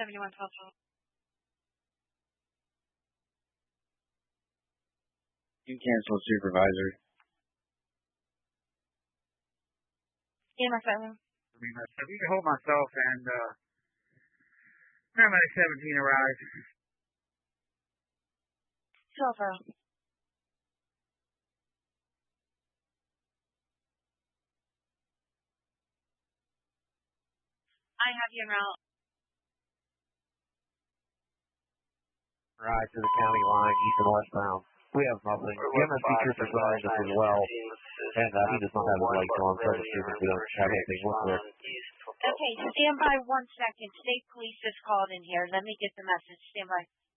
7112. You cancel supervisory. EMS Island. I mean, if you can hold myself and paramedic 17 arrives. 12. I have you en route. Right to the county line, east and westbound. We have nothing. The MSP trooper behind us as well, and he does not have his lights on, so we don't have anything with it. Okay, stand by 1 second. State police has called in here. Let me get the message. Stand by.